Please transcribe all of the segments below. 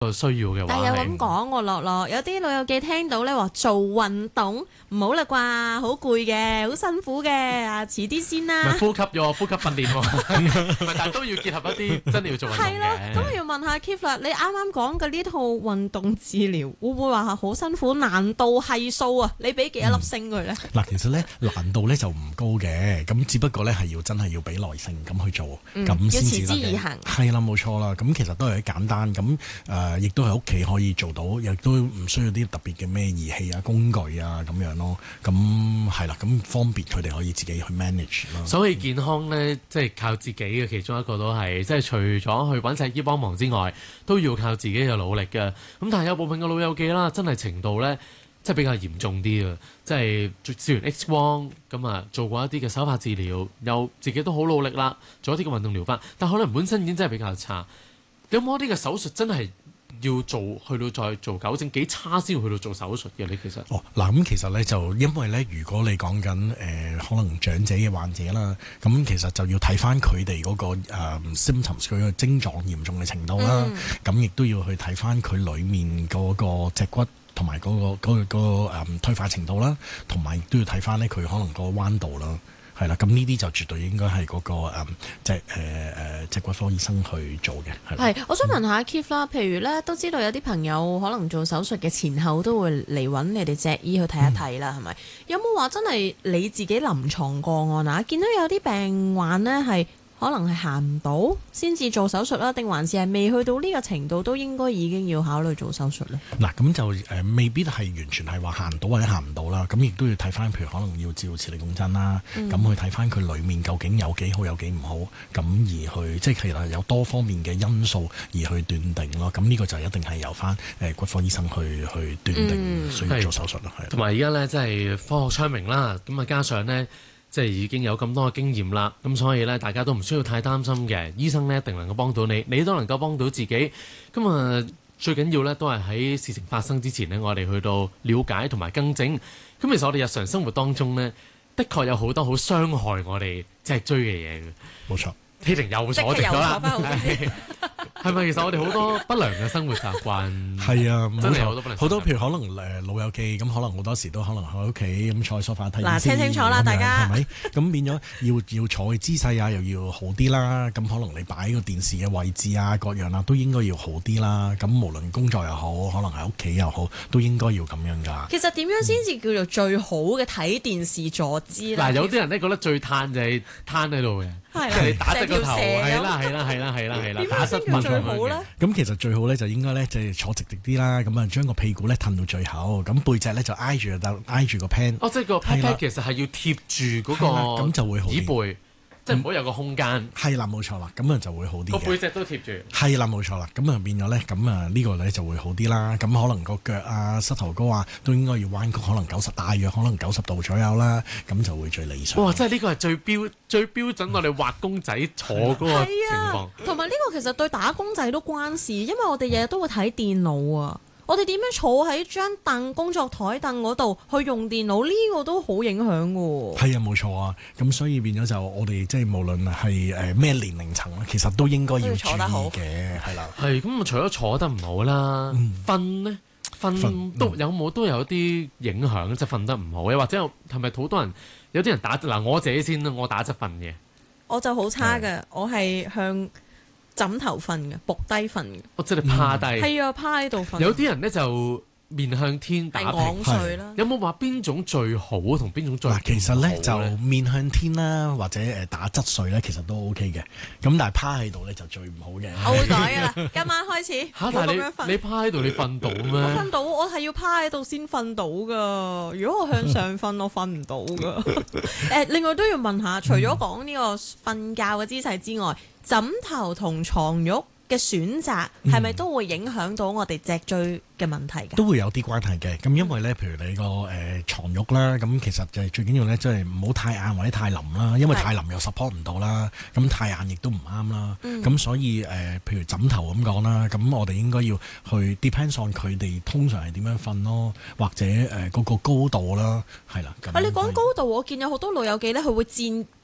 需要嘅話， 但係又咁講喎，樂樂有啲老友記聽到咧話做運動唔好啦啩，好攰嘅，好辛苦嘅，啊遲啲先啦。 唔係呼吸喎，呼吸訓練喎，但係都要結合一啲真係要做運動嘅。 係咯，咁我要問下 Keith 啦，你啱啱講嘅呢套運動治療會唔會話好辛苦？難度係數啊，你俾幾多粒星佢咧？ 嗱，其實咧難度咧就唔高嘅，咁只不過咧係真係要俾耐性咁去做，咁先至得嘅。 要持之以恆。 係啦，冇錯啦。咁其實都係簡單，咁亦都喺屋企可以做到，亦都唔需要啲特別嘅咩儀器啊、工具啊咁樣咯。咁係啦，咁方便佢哋可以自己去 manage 咯。 所以健康咧，即係靠自己嘅其中一個都係，即係除咗去揾石醫幫忙之外，都要靠自己嘅努力嘅。咁但係有部分嘅老友記啦，真係程度咧，即係比較嚴重啲啊！即係照完 X 光咁啊，做過一啲嘅手法治療，又自己都好努力啦，做一啲嘅運動療法，但可能本身已經真係比較差。有冇一啲嘅手術真係要做去到再做糾正，幾差先要去到做手術嘅？你其實嗱咁其實咧就因為咧，如果你講緊可能長者嘅患者啦，咁其實就要睇翻佢哋嗰個symptoms 佢嘅症狀嚴重嘅程度啦，咁亦都要去睇翻佢裡面嗰個脊骨同埋嗰個退化程度啦，同埋亦都要睇翻咧佢可能個彎度啦。係啦，咁呢啲就絕對應該係嗰個脊骨科醫生去做嘅。 係，我想問下 Keith 啦，譬如咧都知道有啲朋友可能做手術嘅前後都會嚟揾你哋脊醫去睇一睇啦，係咪？有冇話真係你自己臨床個案啊？見到有啲病患呢係可能係行唔到先至做手術啦，定還是係未去到呢個程度都應該已經要考慮做手術呢？ 嗱，咁就未必係完全係話行到或者行唔到啦，咁亦都要睇翻，譬如可能要照磁力共振啦，咁去睇翻佢裡面究竟有幾好有幾唔好，咁而去即係其實有多方面嘅因素而去斷定咯。咁呢個就一定係由翻骨科醫生去斷定需要做手術啦。係。 同埋而家咧，即係科學昌明啦，咁啊加上咧。即係已經有咁多嘅經驗啦，咁所以咧大家都唔需要太擔心嘅。醫生咧一定能夠幫到你，你都能夠幫到自己。咁啊最緊要咧都係喺事情發生之前呢，我哋去到了解同埋更正。咁其實我哋日常生活當中呢，的確有好多好傷害我哋脊椎嘅嘢嘅。 冇錯， 希婷又坐直咗啦。係咪其實我哋好多不良嘅生活習慣？ 係啊， 真係好多不良。 好多譬如可能老友記咁，可能好多時都可能喺屋企咁坐喺梳化睇電視。 嗱，聽清楚啦，大家係咪？咁變咗要坐嘅姿勢啊，又要好啲啦。咁可能你擺個電視嘅位置啊，各樣啊，都應該要好啲啦。咁無論工作又好，可能喺屋企又好，都應該要咁樣㗎。 其實點樣先至叫做最好嘅睇電視坐姿咧？ 嗱，有啲人咧覺得最攤就係攤喺度嘅。即係你打側個頭，係啦， 點樣先叫最好咧？ 咁其實最好咧就應該咧就係坐直啲啦，咁啊將個屁股咧褪到最後，咁背脊咧就挨住個 pan。 即係個 pan 其實係要貼住嗰個咁就會好椅背。即係唔好有個空間。係啦，冇錯啦，咁啊就會好啲嘅。 個背脊都貼住。係啦，冇錯啦，咁啊變咗咧，咁啊呢個咧就會好啲啦。咁可能個腳啊、膝頭哥啊都應該要彎曲，大約可能90度左右啦，咁就會最理想。 哇！即係呢個係最標準，我哋畫公仔坐嗰個情況。 同埋呢個其實對打工仔都關事，因為我哋日日都會睇電腦啊。我哋點樣坐喺張凳工作台凳嗰度去用電腦，呢個都好影響喎。 係啊，冇錯啊。咁所以變咗就我哋即係無論係咩年齡層其實都應該要注意嘅，係啦。 係咁，除咗坐得唔好啦，瞓呢？瞓都有冇都有啲影響，即係瞓得唔好，又或者係咪好多人有啲人打嗱？我自己先啦，我打側瞓嘅， 我就好差嘅，我係向枕頭瞓嘅，伏低瞓嘅。 我即係趴低。 係啊，趴喺度瞓。 有啲人咧就面向天打平。 昂睡啦。 有冇話邊種最好同邊種最唔好？ 其實咧就面向天啦，或者打側睡咧，其實都 OK 嘅。咁但係趴喺度咧就最唔好嘅。 我會改㗎啦，今晚開始。 但係你趴喺度，你瞓到咩？ 我瞓到，我係要趴喺度先瞓到㗎。如果我向上瞓，我瞓唔到㗎。另外都要問下，除咗講呢個瞓覺嘅姿勢之外，枕頭同床褥嘅選擇係咪都會影響到我哋脊椎嘅問題㗎？ 都會有啲關係嘅。咁因為咧，譬如你個牀褥啦，咁其實就係最緊要咧，即係唔好太硬或者太腍啦。因為太腍又 support 唔到啦，咁太硬亦都唔啱啦。咁所以譬如枕頭咁講啦，咁我哋應該要去 depends on 佢哋通常係點樣瞓咯，或者嗰個高度啦，係啦。 你講高度，我見有好多老友記咧，佢會墊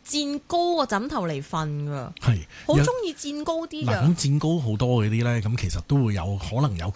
墊高個枕頭嚟瞓㗎， 係好中意墊高啲嗱， 㗎。 咁墊高好多嗰啲咧，咁其實都會有可能有